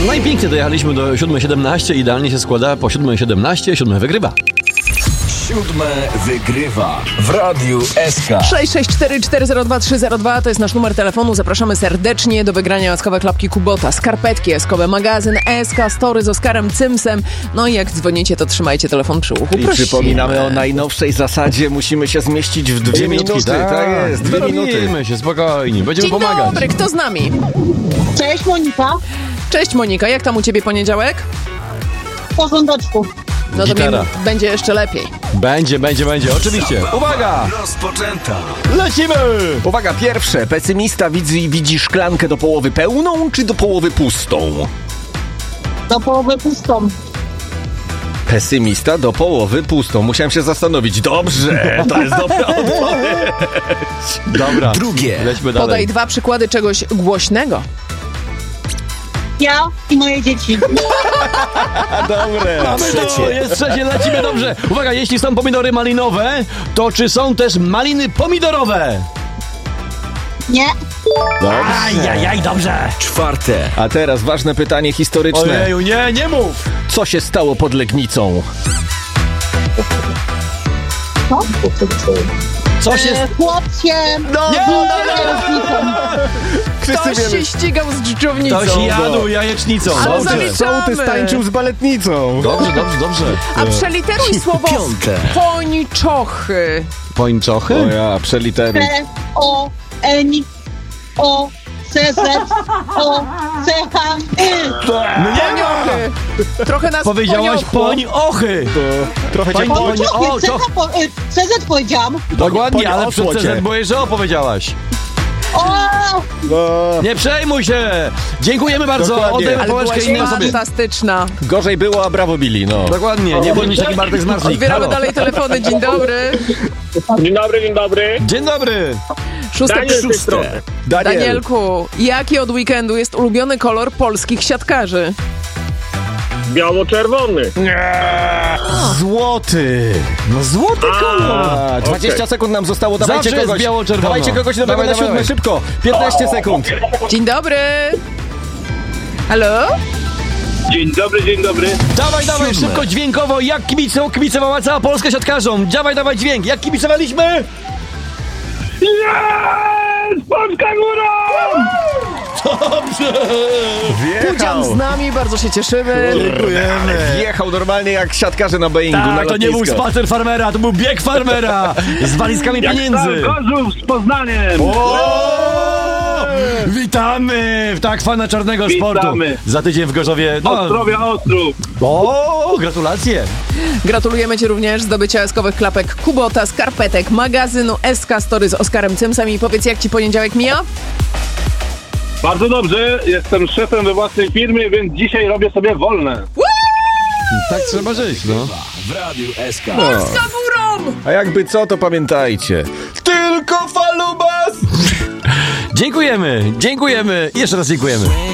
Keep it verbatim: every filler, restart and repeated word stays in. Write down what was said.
No i pięknie dojechaliśmy do siódmej siedemnaście, idealnie się składa po siódmej siedemnaście, siódme wygrywa. Siódme wygrywa w Radiu S K. sześć sześć cztery cztery zero dwa trzy zero dwa to jest nasz numer telefonu. Zapraszamy serdecznie do wygrania eskowe klapki Kubota, skarpetki eskowe, magazyn S K Story z Oskarem Cymsem. No i jak dzwonicie, to trzymajcie telefon przy uchu. I Prosimy. przypominamy o najnowszej zasadzie. Musimy się zmieścić w dwie minuty. Tak, tak jest, dwie minuty. Dorobimy się, spokojnie, będziemy Dzień pomagać. dobry, kto z nami? Cześć Monika, Cześć Monika, jak tam u ciebie poniedziałek? w porządeczku. No to Gitara. mi będzie jeszcze lepiej. Będzie, będzie, będzie, oczywiście. Uwaga! Rozpoczęta. Lecimy! Uwaga, pierwsze. Pesymista widzi, widzi szklankę do połowy pełną czy do połowy pustą? Do połowy pustą. Pesymista do połowy pustą. Musiałem się zastanowić. Dobrze, to jest dobra odpowiedź. Dobra, Drugie. lećmy dalej. Podaj dwa przykłady czegoś głośnego. Ja i moje dzieci. Dobre. To jest trzecie, lecimy dobrze. Uwaga, jeśli są pomidory malinowe, to czy są też maliny pomidorowe? Nie, Ajajaj, dobrze. Czwarte. A teraz ważne pytanie historyczne. Ojeju, nie, nie mów. Co się stało pod Legnicą? co? Co się... E, chłopciem. No, Wszyscy Ktoś się ścigał z dżdżownicą. Ktoś jadł jajecznicą. Ale Dobrze. zaliczamy. Sołtys tańczył z baletnicą. Dobrze, dobrze, dobrze. A przeliteruj słowo Piąte. pończochy. Pończochy? O ja, przeliteruj. P, O, N, O, C, Z, O, C, H, Y. Poniochy. Trochę nas Powiedziałaś poniosło. poń-ochy. Trochę cię Poń- po... poń- o, C, czoch. H, po, y, C, Z powiedziałam. Dokładnie, poń- ale przed osło C cię. Z boję, że o powiedziałaś. O, No, Nie przejmuj się! Dziękujemy bardzo! Dokładnie. Oddajemy Ale pałeczkę byłaś innej osobie. fantastyczna. gorzej było, a brawo Billy, no. Dokładnie, nie bądź taki Bartek z Marslik. Odbieramy Halo. dalej telefony. Dzień dobry. Dzień dobry, dzień dobry. Dzień dobry! Szóste Daniel z tej szóste. strony. Daniel. Danielku, jaki od weekendu jest ulubiony kolor polskich siatkarzy? Biało-czerwony. Złoty. No złoty kolor! A, dwadzieścia okej. sekund nam zostało, dawajcie Zawsze jest kogoś. biało-czerwono. Dawajcie kogoś nowego Dawaj, na dawaj, siódme, dawaj. szybko. piętnaście sekund. Dzień dobry. Halo? Dzień dobry, dzień dobry. Dawaj, dawaj, Siódme. szybko, dźwiękowo, jak kibicą, kibicowała cała Polska siatkarzom. Dawaj, dawaj dźwięk, jak kibicowaliśmy? Jest! Polska górą! Udział z nami, bardzo się cieszymy. Dziękujemy. Wjechał normalnie jak siatkarze na Boeingu na Tak, to nie był lotnisko. spacer farmera, to był bieg farmera z walizkami pieniędzy. Gorzów z Poznaniem. Witamy w tak fana czarnego Witamy. sportu. Za tydzień w Gorzowie. No, Ostrowia Ostrów. o, gratulacje. Gratulujemy Ci również zdobycia eskowych klapek Kubota, skarpetek, magazynu S K Story z Oskarem Cymsem. I powiedz, jak Ci poniedziałek mija? Bardzo dobrze, jestem szefem we własnej firmie, więc dzisiaj robię sobie wolne. Tak trzeba żyć, no. W Radiu S K. Polska górą! A jakby co, to pamiętajcie. Tylko falubas! Dziękujemy, dziękujemy, jeszcze raz dziękujemy.